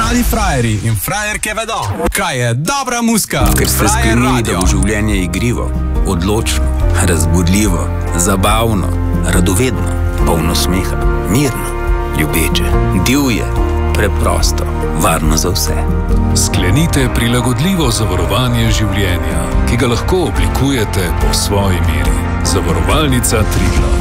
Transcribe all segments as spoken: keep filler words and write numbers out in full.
Mali frajeri in frajerke vedo, kaj je dobra muzika. Ker ste sklenili, da bo življenje igrivo, odločno, razbudljivo, zabavno, radovedno, polno smeha, mirno, ljubeče, divje, preprosto, varno za vse. Sklenite prilagodljivo zavarovanje življenja, ki ga lahko oblikujete po svoji meri. Zavarovalnica Triglav.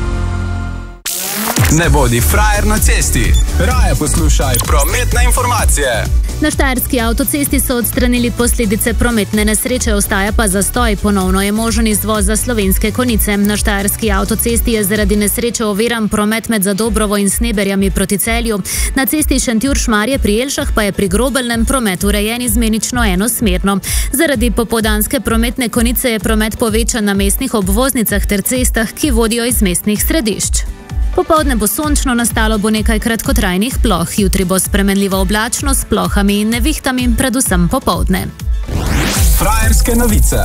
Ne bodi frajer na cesti, raje poslušaj prometne informacije. Na štajerski avtocesti so odstranili posledice prometne nesreče, ostaja pa zastoj. Ponovno je možen izvoz za Slovenske Konjice. Na štajerski avtocesti je zaradi nesreče oviran promet med Zadobrovo in Sneberjami proti Celju. Na cesti Šentjur-Šmarje pri Jelšah pa je pri Grobelnem promet urejen izmenično enosmerno. Zaradi popoldanske prometne konice je promet povečan na mestnih obvoznicah ter cestah, ki vodijo iz mestnih središč. Popoldne bo sončno, nastalo bo nekaj kratkotrajnih ploh. Jutri bo spremenljivo oblačno s plohami in nevihtami, predvsem popoldne. Frajerske novice.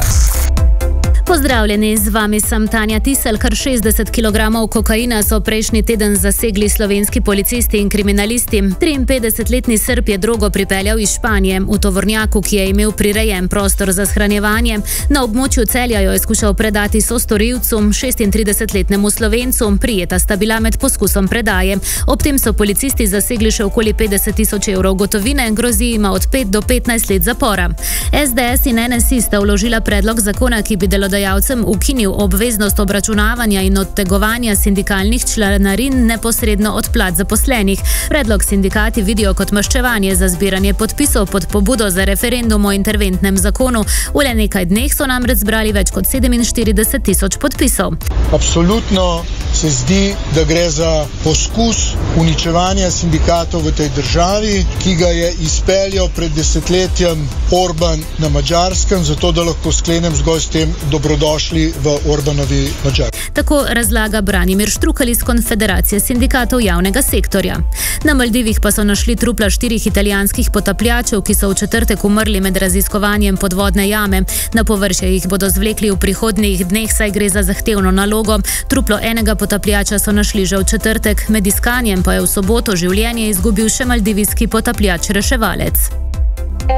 Pozdravljeni, z vami sem Tanja Tisel. Kar šestdeset kilogramov kokaina so prejšnji teden zasegli slovenski policisti in kriminalisti. triinpetdesetletni Srb je drogo pripeljal iz Španije. V tovornjaku, ki je imel prirejen prostor za shranjevanje, na območju Celja jo je skušal predati sostorilcu, šestintridesetletnemu Slovencu. Prijeta sta bila med poskusom predaje. Ob tem so policisti zasegli še okoli petdeset tisoč evrov gotovine, grozi jima od pet do petnajst let zapora. es de es in en es i sta vložila predlog zakona, ki bi delodajalcem ukinil obveznost obračunavanja in odtegovanja sindikalnih članarin neposredno od plač zaposlenih. Predlog sindikati vidijo kot maščevanje za zbiranje podpisov pod pobudo za referendum o interventnem zakonu. V le nekaj dneh so namreč zbrali več kot sedeminštirideset tisoč podpisov. Absolutno se zdi, da gre za poskus uničevanja sindikatov v tej državi, ki ga je izpeljal pred desetletjem Orban na Madžarskem, zato da lahko sklenem zgolj s tem dobrodošli v Orbanovi Madžarski. Tako razlaga Branimir Štrukelj iz Konfederacije sindikatov javnega sektorja. Na Maldivih pa so našli trupla štirih italijanskih potapljačev, ki so v četrtek umrli med raziskovanjem podvodne jame. Na površje jih bodo zvlekli v prihodnjih dneh, saj gre za zahtevno nalogo. Truplo enega potapljača so našli že v četrtek, med iskanjem pa je v soboto življenje izgubil še maldivijski potapljač reševalec.